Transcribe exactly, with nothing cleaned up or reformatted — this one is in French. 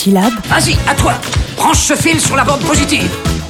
syllabes. Vas-y, à toi. Branche ce fil sur la bande positive.